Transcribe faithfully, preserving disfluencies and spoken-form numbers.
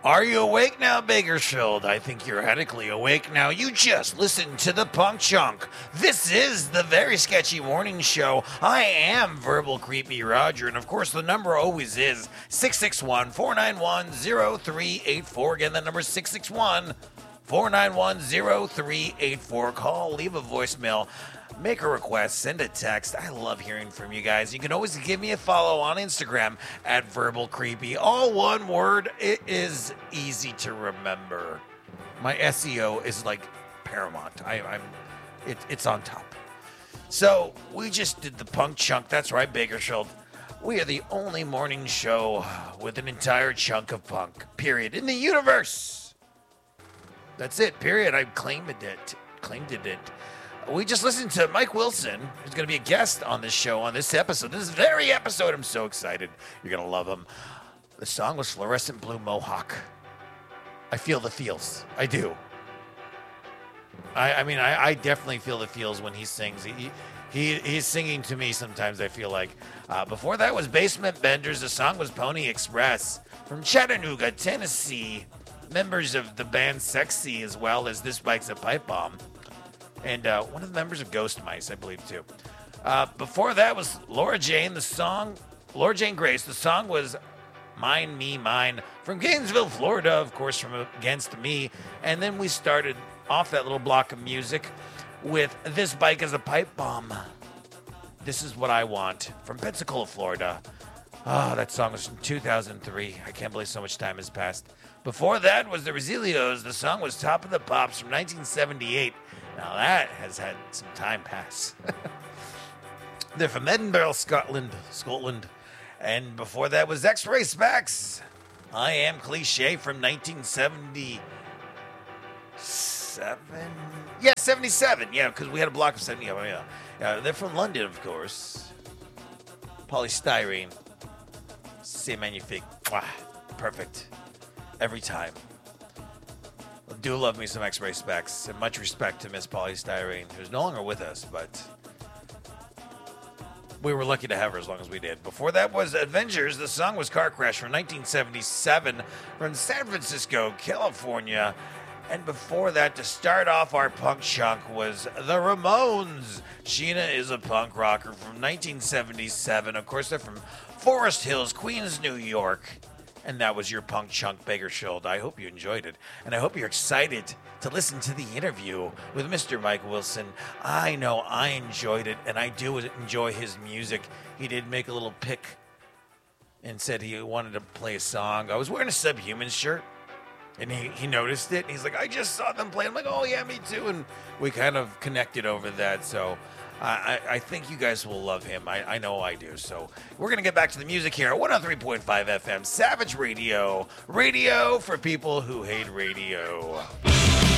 Are you awake now, Bakersfield? I think you're radically awake now. You just listened to the Punk Chunk. This is the Very Sketchy Morning Show. I am Verbal Creepy Roger, and of course the number always is six six one, four nine one, zero three eight four. Again, the number is six six one, four nine one, zero three eight four. Call, leave a voicemail. Make a request, send a text. I love hearing from you guys. You can always give me a follow on Instagram at Verbal Creepy. All one word. It is easy to remember. My S E O is like paramount. I, I'm, it, it's on top. So we just did the Punk Chunk. That's right, Bakersfield. We are the only morning show with an entire chunk of punk. Period. In the universe. That's it. Period. I claimed it. Claimed it. We just listened to Mike Wilson, who's going to be a guest on this show, on this episode. This very episode, I'm so excited. You're going to love him. The song was Fluorescent Blue Mohawk. I feel the feels. I do. I, I mean, I, I definitely feel the feels when he sings. He, he He's singing to me sometimes, I feel like. Uh, before that was Basement Benders. The song was Pony Express from Chattanooga, Tennessee. Members of the band Sexy, as well as This Bike's a Pipe Bomb. And uh, one of the members of Ghost Mice, I believe, too. Uh, before that was Laura Jane, the song, Laura Jane Grace. The song was Mine, Me, Mine from Gainesville, Florida, of course, from Against Me. And then we started off that little block of music with This Bike is a Pipe Bomb. This is What I Want from Pensacola, Florida. Oh, that song was from two thousand three. I can't believe so much time has passed. Before that was the Resilios. The song was Top of the Pops from nineteen seventy-eight. Now that has had some time pass. They're from Edinburgh, Scotland, Scotland. And before that was X-Ray Specs. I Am Cliche from nineteen seventy-seven. Yeah, seventy-seven. Yeah, because we had a block of seventy. Yeah, yeah. Uh, they're from London, of course. Polystyrene. C'est magnifique. Mwah. Perfect. Every time. Do love me some X-Ray Specs, and much respect to Miss Polystyrene, who's no longer with us, but we were lucky to have her as long as we did. Before that was Avengers. The song was Car Crash from nineteen seventy-seven from San Francisco, California. And before that, to start off our punk chunk, was the Ramones. Sheena is a Punk Rocker from nineteen seventy-seven. Of course, they're from Forest Hills, Queens, New York. And that was your Punk Chunk Bakersfield. I hope you enjoyed it. And I hope you're excited to listen to the interview with Mister Mike Wilson. I know I enjoyed it, and I do enjoy his music. He did make a little pick and said he wanted to play a song. I was wearing a Subhuman shirt, and he, he noticed it. He's like, I just saw them play. I'm like, oh, yeah, me too. And we kind of connected over that, so I, I think you guys will love him. I, I know I do. So we're going to get back to the music here at one oh three point five F M, Savage Radio. Radio for people who hate radio.